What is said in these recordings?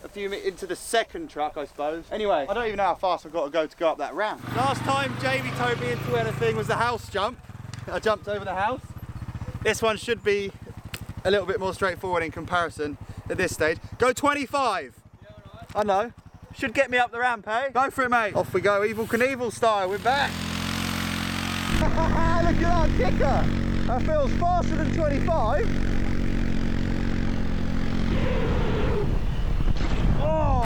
few minutes into the second truck, I suppose. Anyway, I don't even know how fast I've got to go up that ramp. Last time Jamie towed me into anything was the house jump. I jumped over the house. This one should be a little bit more straightforward in comparison at this stage. Go 25. Yeah, all right. I know. Should get me up the ramp, eh? Go for it, mate. Off we go, Evel Knievel style. We're back. Look at that kicker. That feels faster than 25. Oh.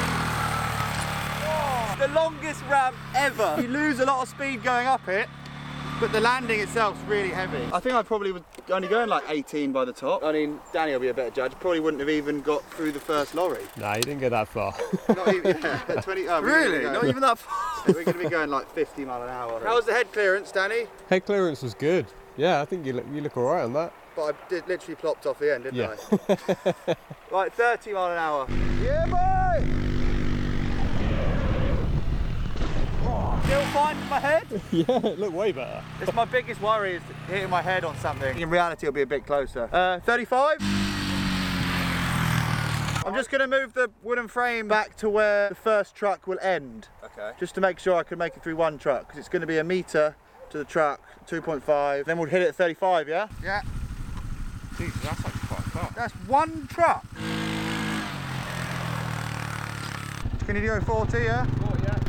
Oh. The longest ramp ever. You lose a lot of speed going up it, but the landing itself's really heavy. I think I probably was only going like 18 by the top. I mean, Danny will be a better judge. Probably wouldn't have even got through the first lorry. Nah, you didn't go that far. Not even, yeah, 20, oh, really? Not even that far? We're going to be going like 50 mile an hour. How was the head clearance, Danny? Head clearance was good. Yeah, I think you look all right on that. But I did literally plopped off the end, didn't yeah. I? Like 30 mile an hour. Yeah, boy! Oh, still fine with my head? Yeah, it looked way better. It's my biggest worry is hitting my head on something. In reality, it'll be a bit closer. 35? I'm just going to move the wooden frame back to where the first truck will end. Okay. Just to make sure I can make it through one truck, because it's going to be a metre to the truck, 2.5. Then we'll hit it at 35, yeah? Yeah. Jesus, that's actually quite fast. That's one truck. Can you do 40, yeah? 40, yeah.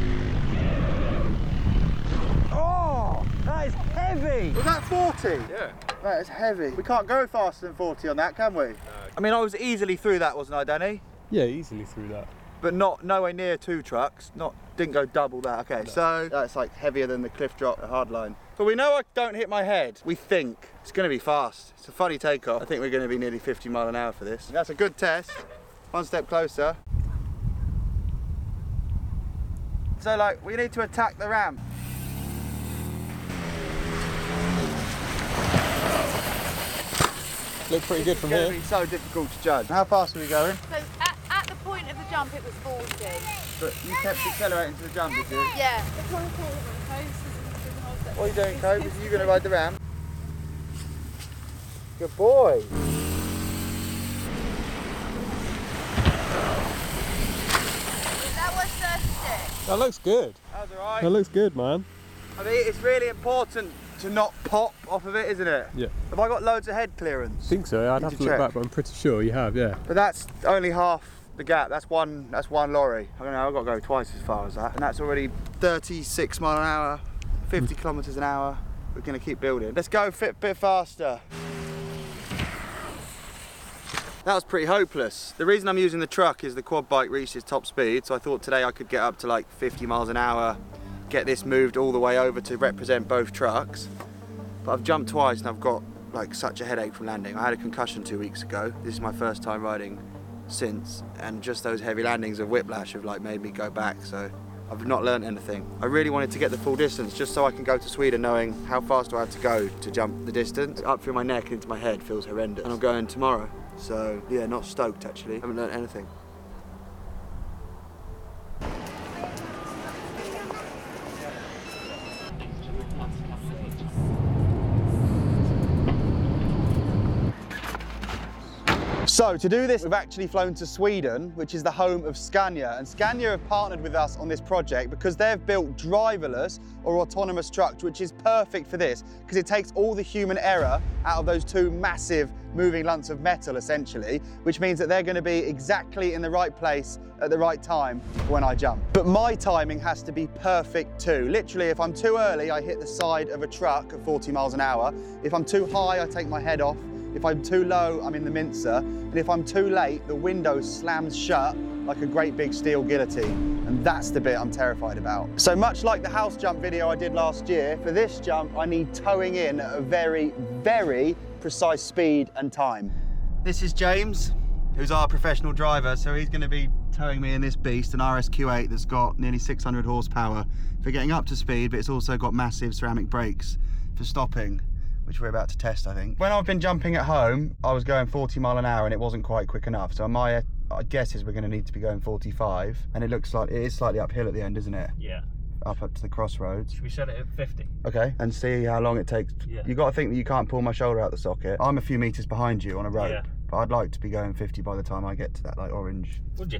Oh, that is heavy. Was that 40? Yeah. That is heavy. We can't go faster than 40 on that, can we? No. I mean, I was easily through that, wasn't I, Danny? Yeah, easily through that. But nowhere near 2 trucks. Didn't go double that. Okay, no. So that's like heavier than the cliff drop at Hardline. But we know I don't hit my head. We think it's going to be fast. It's a funny takeoff. I think we're going to be nearly 50 mile an hour for this. That's a good test. One step closer. So like, we need to attack the ramp. Look pretty good from here. It's going to be so difficult to judge. How fast are we going? So at the point of the jump it was 40. But you kept accelerating to the jump, did you? Yeah. What are you doing, Cope? Are you going to ride the ramp? Good boy. That was 36. That looks good. That was alright. That looks good, man. I mean, it's really important to not pop off of it, isn't it? Yeah. Have I got loads of head clearance? I think so. I'd have to look back, but I'm pretty sure you have, yeah. But that's only half the gap. That's one lorry. I don't know, I've got to go twice as far as that. And that's already 36 mile an hour, 50 kilometers an hour. We're going to keep building. Let's go a bit faster. That was pretty hopeless. The reason I'm using the truck is the quad bike reached its top speed, so I thought today I could get up to like 50 miles an hour, get this moved all the way over to represent both trucks. But I've jumped twice and I've got like such a headache from landing. I had a concussion 2 weeks ago. This is my first time riding since, and just those heavy landings of whiplash have like made me go back, so I've not learned anything. I really wanted to get the full distance just so I can go to Sweden knowing how fast do I have to go to jump the distance. Up through my neck and into my head feels horrendous. And I'm going tomorrow. So yeah, not stoked actually. Haven't learned anything. So to do this, we've actually flown to Sweden, which is the home of Scania. And Scania have partnered with us on this project because they've built driverless or autonomous trucks, which is perfect for this because it takes all the human error out of those two massive moving lumps of metal, essentially, which means that they're going to be exactly in the right place at the right time when I jump. But my timing has to be perfect too. Literally, if I'm too early, I hit the side of a truck at 40 miles an hour. If I'm too high, I take my head off. If I'm too low, I'm in the mincer. And if I'm too late, the window slams shut like a great big steel guillotine. And that's the bit I'm terrified about. So much like the house jump video I did last year, for this jump, I need towing in at a very, very precise speed and time. This is James, who's our professional driver. So he's going to be towing me in this beast, an RSQ8 that's got nearly 600 horsepower for getting up to speed, but it's also got massive ceramic brakes for stopping, which we're about to test, I think. When I've been jumping at home, I was going 40 mile an hour and it wasn't quite quick enough. So my guess is we're going to need to be going 45. And it looks like it is slightly uphill at the end, isn't it? Yeah. Up to the crossroads. Should we set it at 50? Okay, and see how long it takes. Yeah. You got to think that you can't pull my shoulder out the socket. I'm a few meters behind you on a rope, but I'd like to be going 50 by the time I get to that like orange. Would you?